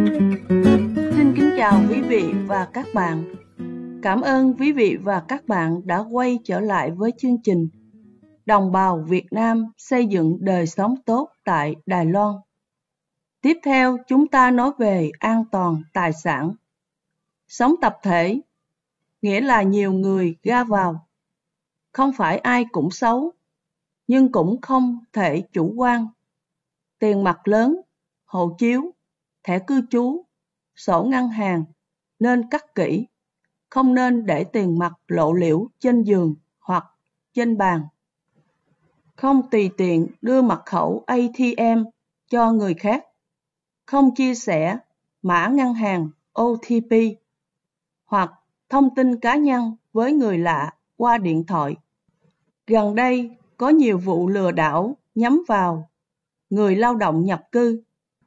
Xin kính chào quý vị và các bạn. Cảm ơn quý vị và các bạn đã quay trở lại với chương trình Đồng bào Việt Nam xây dựng đời sống tốt tại Đài Loan. Tiếp theo chúng ta nói về an toàn tài sản. Sống tập thể, nghĩa là nhiều người ra vào. Không phải ai cũng xấu, nhưng cũng không thể chủ quan. Tiền mặt lớn, hộ chiếu, thẻ cư trú, sổ ngân hàng nên cất kỹ, không nên để tiền mặt lộ liễu trên giường hoặc trên bàn. Không tùy tiện đưa mật khẩu ATM cho người khác. Không chia sẻ mã ngân hàng OTP hoặc thông tin cá nhân với người lạ qua điện thoại. Gần đây có nhiều vụ lừa đảo nhắm vào người lao động nhập cư.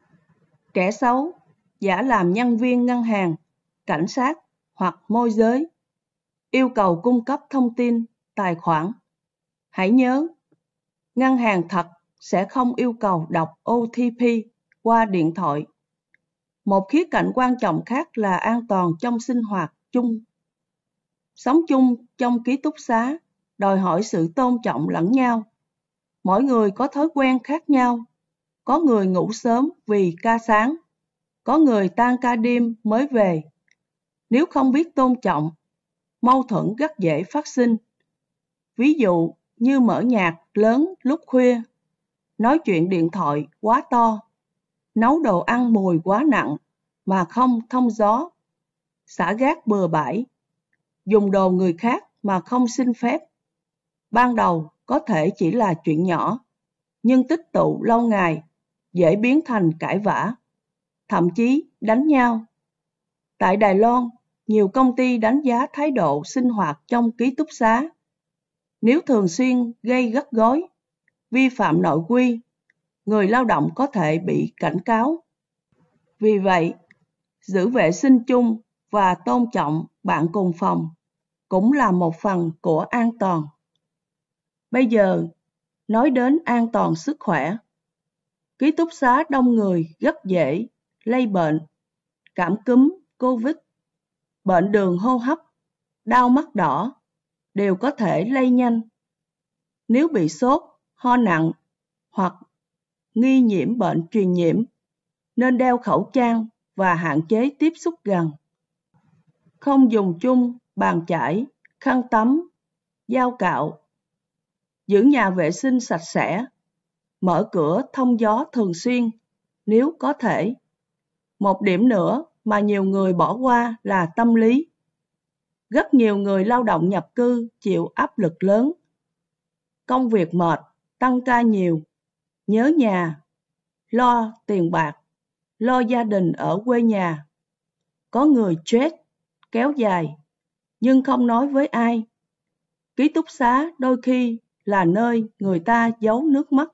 Kẻ xấu giả làm nhân viên ngân hàng, cảnh sát hoặc môi giới, yêu cầu cung cấp thông tin, tài khoản. Hãy nhớ, ngân hàng thật sẽ không yêu cầu đọc OTP qua điện thoại. Một khía cạnh quan trọng khác là an toàn trong sinh hoạt chung. Sống chung trong ký túc xá đòi hỏi sự tôn trọng lẫn nhau. Mỗi người có thói quen khác nhau. Có người ngủ sớm vì ca sáng, có người tan ca đêm mới về. Nếu không biết tôn trọng, mâu thuẫn rất dễ phát sinh. Ví dụ như mở nhạc lớn lúc khuya, nói chuyện điện thoại quá to, nấu đồ ăn mùi quá nặng mà không thông gió, xả rác bừa bãi, dùng đồ người khác mà không xin phép. Ban đầu có thể chỉ là chuyện nhỏ, nhưng tích tụ lâu ngày dễ biến thành cãi vã, thậm chí đánh nhau. Tại Đài Loan, nhiều công ty đánh giá thái độ sinh hoạt trong ký túc xá. Nếu thường xuyên gây rắc rối, vi phạm nội quy, người lao động có thể bị cảnh cáo. Vì vậy, giữ vệ sinh chung và tôn trọng bạn cùng phòng cũng là một phần của an toàn. Bây giờ, nói đến an toàn sức khỏe. Ký túc xá đông người rất dễ lây bệnh, cảm cúm, Covid, bệnh đường hô hấp, đau mắt đỏ đều có thể lây nhanh. Nếu bị sốt, ho nặng hoặc nghi nhiễm bệnh truyền nhiễm, nên đeo khẩu trang và hạn chế tiếp xúc gần. Không dùng chung bàn chải, khăn tắm, dao cạo. Giữ nhà vệ sinh sạch sẽ, mở cửa thông gió thường xuyên nếu có thể. Một điểm nữa mà nhiều người bỏ qua là tâm lý. Rất nhiều người lao động nhập cư chịu áp lực lớn. Công việc mệt, tăng ca nhiều, nhớ nhà, lo tiền bạc, lo gia đình ở quê nhà. Có người stress kéo dài, nhưng không nói với ai. Ký túc xá đôi khi là nơi người ta giấu nước mắt.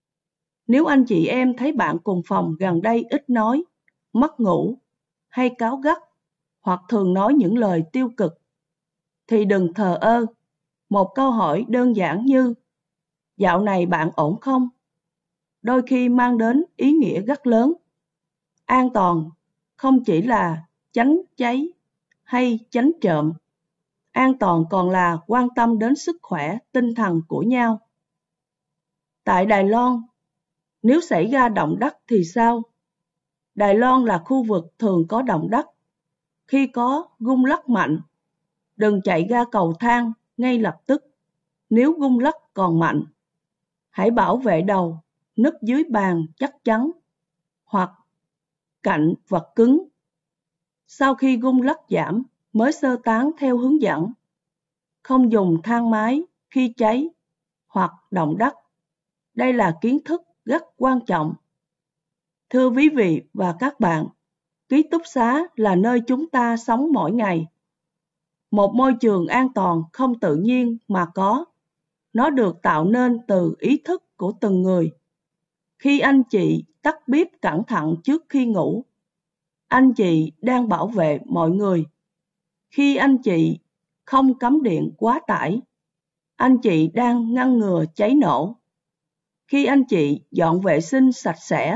Nếu anh chị em thấy bạn cùng phòng gần đây ít nói, mất ngủ, hay cáu gắt, hoặc thường nói những lời tiêu cực, thì đừng thờ ơ. Một câu hỏi đơn giản như dạo này bạn ổn không? Đôi khi mang đến ý nghĩa rất lớn. An toàn không chỉ là tránh cháy hay tránh trộm. An toàn còn là quan tâm đến sức khỏe tinh thần của nhau. Tại Đài Loan, nếu xảy ra động đất thì sao? Đài Loan là khu vực thường có động đất. Khi có rung lắc mạnh, đừng chạy ra cầu thang ngay lập tức. Nếu rung lắc còn mạnh, hãy bảo vệ đầu, núp dưới bàn chắc chắn hoặc cạnh vật cứng. Sau khi rung lắc giảm, mới sơ tán theo hướng dẫn. Không dùng thang máy khi cháy hoặc động đất. Đây là kiến thức rất quan trọng. Thưa quý vị và các bạn, ký túc xá là nơi chúng ta sống mỗi ngày. Một môi trường an toàn không tự nhiên mà có. Nó được tạo nên từ ý thức của từng người. Khi anh chị tắt bếp cẩn thận trước khi ngủ, anh chị đang bảo vệ mọi người. Khi anh chị không cắm điện quá tải, anh chị đang ngăn ngừa cháy nổ. Khi anh chị dọn vệ sinh sạch sẽ,